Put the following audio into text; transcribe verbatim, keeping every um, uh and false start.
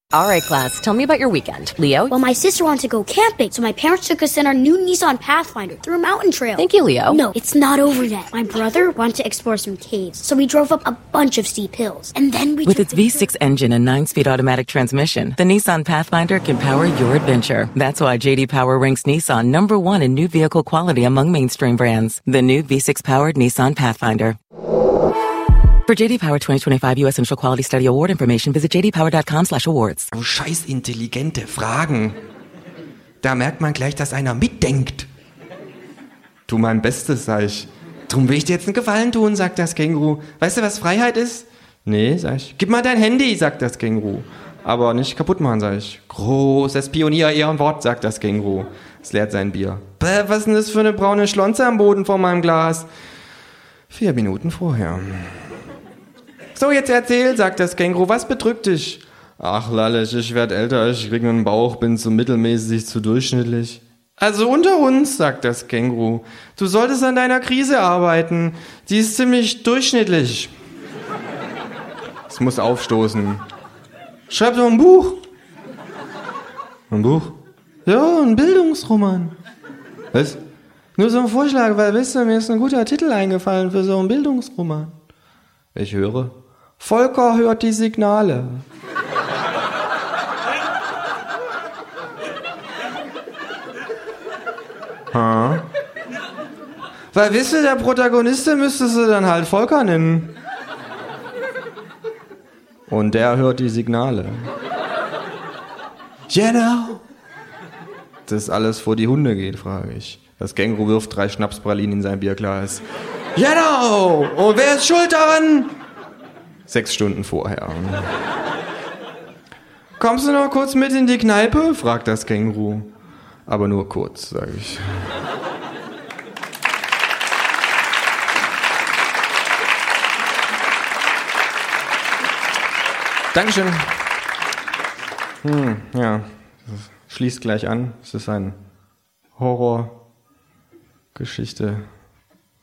All right, class, tell me about your weekend. Leo? Well, my sister wanted to go camping, so my parents took us in our new Nissan Pathfinder through a mountain trail. Thank you, Leo. No, it's not over yet. My brother wanted to explore some caves, so we drove up a bunch of steep hills. And then we With its V six engine and nine-speed automatic transmission, the Nissan Pathfinder can power your adventure. That's why J D Power ranks Nissan number one in new vehicle quality among mainstream brands. The new V six-powered Nissan Pathfinder. For J D Power twenty twenty-five U S Initial Quality Study Award information, visit j d power dot com slash awards. Oh, scheiß intelligente Fragen. Da merkt man gleich, dass einer mitdenkt. Tu mein Bestes, sag ich. Drum will ich dir jetzt einen Gefallen tun, sagt das Känguru. Weißt du, was Freiheit ist? Nee, sag ich. Gib mal dein Handy, sagt das Känguru. Aber nicht kaputt machen, sag ich. Großes Pionier-Ehrenwort, sagt das Känguru. Es leert sein Bier. Bäh, was ist denn das für eine braune Schlonze am Boden vor meinem Glas? Vier Minuten vorher. So, jetzt erzähl, sagt das Känguru, was bedrückt dich? Ach, Lallich, ich werd älter, ich krieg einen Bauch, bin zu mittelmäßig, zu durchschnittlich. Also unter uns, sagt das Känguru, du solltest an deiner Krise arbeiten, die ist ziemlich durchschnittlich. Es muss aufstoßen. Schreib doch ein Buch. Ein Buch? Ja, ein Bildungsroman. Was? Nur so ein Vorschlag, weil, wisst ihr, mir ist ein guter Titel eingefallen für so einen Bildungsroman. Ich höre. Volker hört die Signale. Ha? Weil, wisst ihr, der Protagonist müsstest du dann halt Volker nennen. Und der hört die Signale. Genau. Das alles vor die Hunde geht, frage ich. Das Känguru wirft drei Schnapspralinen in sein Bierglas. Genau! Und wer ist schuld daran? Sechs Stunden vorher. Kommst du noch kurz mit in die Kneipe? Fragt das Känguru. Aber nur kurz, sage ich. Dankeschön. Hm, ja, schließt gleich an. Es ist eine Horrorgeschichte.